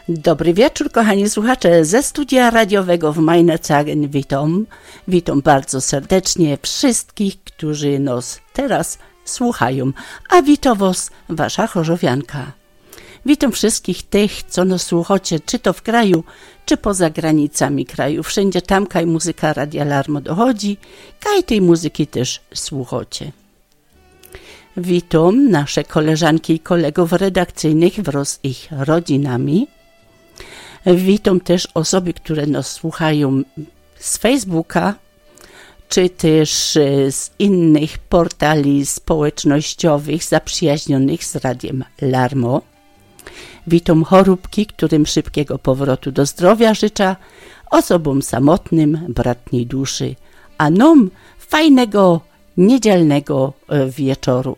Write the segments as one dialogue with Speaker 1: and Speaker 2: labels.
Speaker 1: Dobry wieczór, kochani słuchacze, ze studia radiowego w Majnacaren witam bardzo serdecznie wszystkich, którzy nas teraz słuchają, a witam was wasza chorzowianka. Witam wszystkich tych, co nas słuchacie, czy to w kraju, czy poza granicami kraju. Wszędzie tam, kaj muzyka Radia Larmo dochodzi, kaj tej muzyki też słuchacie. Witam nasze koleżanki i kolegów redakcyjnych wraz z ich rodzinami. Witam też osoby, które nas słuchają z Facebooka, czy też z innych portali społecznościowych zaprzyjaźnionych z Radiem Larmo. Witam choróbki, którym szybkiego powrotu do zdrowia życzę, osobom samotnym, bratniej duszy, a nam fajnego, niedzielnego wieczoru.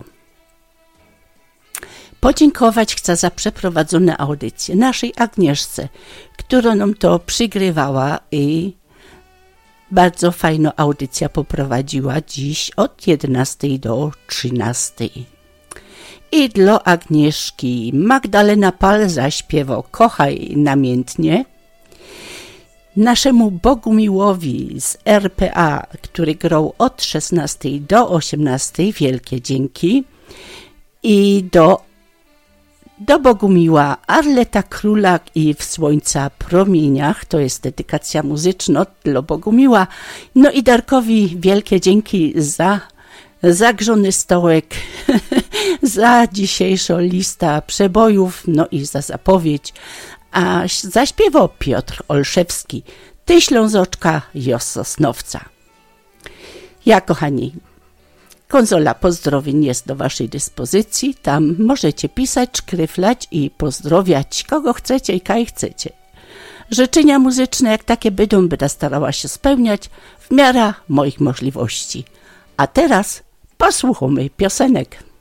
Speaker 1: Podziękować chcę za przeprowadzone audycje naszej Agnieszce, która nam to przygrywała i bardzo fajną audycję poprowadziła dziś od 11 do 13. I dla Agnieszki Magdalena Pal zaśpiewał Kochaj namiętnie. Naszemu Bogumiłowi z RPA, który grał od 16 do 18, wielkie dzięki. I do Bogumiła Arleta Królak i w Słońca promieniach, to jest dedykacja muzyczna dla Bogumiła. No i Darkowi wielkie dzięki za zagrzony stołek, za dzisiejszą listę przebojów, no i za zapowiedź. A zaśpiewał Piotr Olszewski, Ty Ślązoczka, jo Sosnowca. Ja, kochani, konsola pozdrowień jest do waszej dyspozycji. Tam możecie pisać, szkryflać i pozdrowiać kogo chcecie i kaj chcecie. Życzenia muzyczne jak takie będę starała się spełniać w miarę moich możliwości. A teraz posłuchamy piosenek.